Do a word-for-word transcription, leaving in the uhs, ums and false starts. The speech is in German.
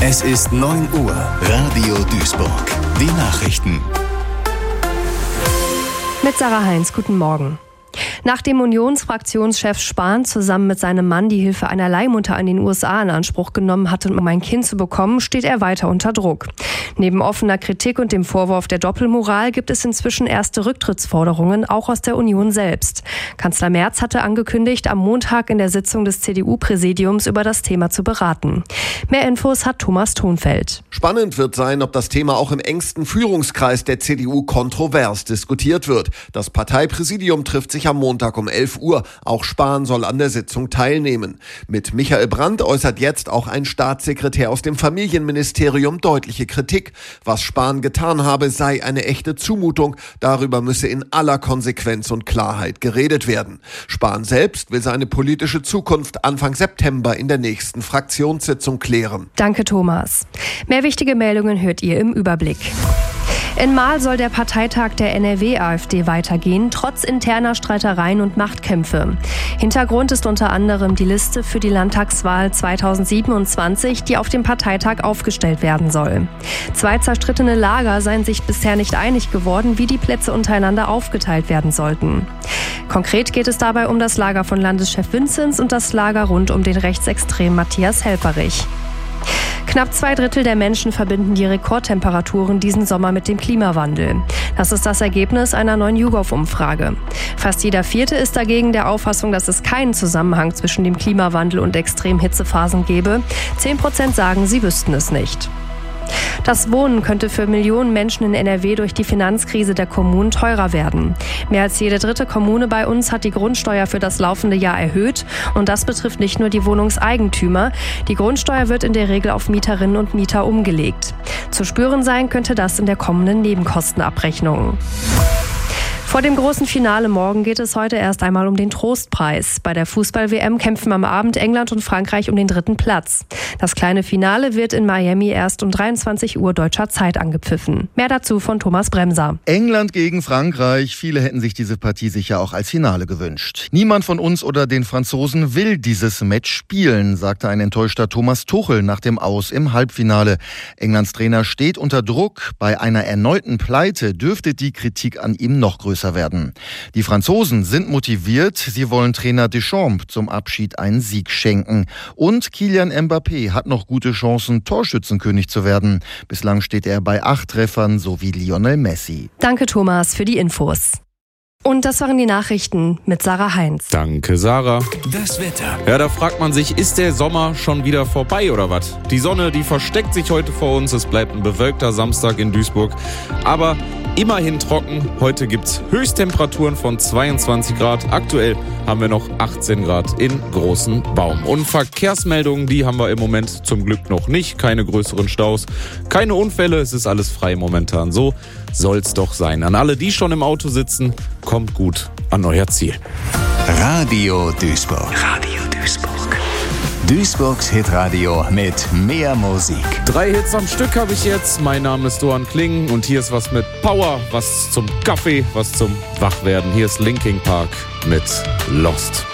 Es ist neun Uhr. Radio Duisburg. Die Nachrichten. Mit Sarah Heinz, guten Morgen. Nachdem Unionsfraktionschef Spahn zusammen mit seinem Mann die Hilfe einer Leihmutter in den U S A in Anspruch genommen hatte, um ein Kind zu bekommen, steht er weiter unter Druck. Neben offener Kritik und dem Vorwurf der Doppelmoral gibt es inzwischen erste Rücktrittsforderungen, auch aus der Union selbst. Kanzler Merz hatte angekündigt, am Montag in der Sitzung des C D U-Präsidiums über das Thema zu beraten. Mehr Infos hat Thomas Thonfeld. Spannend wird sein, ob das Thema auch im engsten Führungskreis der C D U kontrovers diskutiert wird. Das Parteipräsidium trifft sich am Montag um elf Uhr. Auch Spahn soll an der Sitzung teilnehmen. Mit Michael Brandt äußert jetzt auch ein Staatssekretär aus dem Familienministerium deutliche Kritik. Was Spahn getan habe, sei eine echte Zumutung. Darüber müsse in aller Konsequenz und Klarheit geredet werden. Spahn selbst will seine politische Zukunft Anfang September in der nächsten Fraktionssitzung klären. Danke, Thomas. Mehr wichtige Meldungen hört ihr im Überblick. In Marl soll der Parteitag der N R W-AfD weitergehen, trotz interner Streitereien und Machtkämpfe. Hintergrund ist unter anderem die Liste für die Landtagswahl zweitausendsiebenundzwanzig, die auf dem Parteitag aufgestellt werden soll. Zwei zerstrittene Lager seien sich bisher nicht einig geworden, wie die Plätze untereinander aufgeteilt werden sollten. Konkret geht es dabei um das Lager von Landeschef Vinzenz und das Lager rund um den Rechtsextremen Matthias Helfferich. Knapp zwei Drittel der Menschen verbinden die Rekordtemperaturen diesen Sommer mit dem Klimawandel. Das ist das Ergebnis einer neuen YouGov-Umfrage. Fast jeder Vierte ist dagegen der Auffassung, dass es keinen Zusammenhang zwischen dem Klimawandel und extremen Hitzephasen gebe. Zehn Prozent sagen, sie wüssten es nicht. Das Wohnen könnte für Millionen Menschen in N R W durch die Finanzkrise der Kommunen teurer werden. Mehr als jede dritte Kommune bei uns hat die Grundsteuer für das laufende Jahr erhöht. Und das betrifft nicht nur die Wohnungseigentümer. Die Grundsteuer wird in der Regel auf Mieterinnen und Mieter umgelegt. Zu spüren sein könnte das in der kommenden Nebenkostenabrechnung. Vor dem großen Finale morgen geht es heute erst einmal um den Trostpreis. Bei der Fußball-W M kämpfen am Abend England und Frankreich um den dritten Platz. Das kleine Finale wird in Miami erst um dreiundzwanzig Uhr deutscher Zeit angepfiffen. Mehr dazu von Thomas Bremser. England gegen Frankreich. Viele hätten sich diese Partie sicher auch als Finale gewünscht. Niemand von uns oder den Franzosen will dieses Match spielen, sagte ein enttäuschter Thomas Tuchel nach dem Aus im Halbfinale. Englands Trainer steht unter Druck. Bei einer erneuten Pleite dürfte die Kritik an ihm noch größer werden. Die Franzosen sind motiviert. Sie wollen Trainer Deschamps zum Abschied einen Sieg schenken. Und Kylian Mbappé hat noch gute Chancen, Torschützenkönig zu werden. Bislang steht er bei acht Treffern, so wie Lionel Messi. Danke, Thomas, für die Infos. Und das waren die Nachrichten mit Sarah Heinz. Danke, Sarah. Das Wetter. Ja, da fragt man sich, ist der Sommer schon wieder vorbei oder was? Die Sonne, die versteckt sich heute vor uns. Es bleibt ein bewölkter Samstag in Duisburg. Aber immerhin trocken. Heute gibt's Höchsttemperaturen von zweiundzwanzig Grad. Aktuell haben wir noch achtzehn Grad in Großen Baum. Und Verkehrsmeldungen, die haben wir im Moment zum Glück noch nicht. Keine größeren Staus, keine Unfälle. Es ist alles frei momentan. So soll's doch sein. An alle, die schon im Auto sitzen, kommt gut an euer Ziel. Radio Duisburg. Radio Duisburg. Duisburgs Hitradio mit mehr Musik. Drei Hits am Stück habe ich jetzt. Mein Name ist Doan Kling und hier ist was mit Power, was zum Kaffee, was zum Wachwerden. Hier ist Linkin Park mit Lost.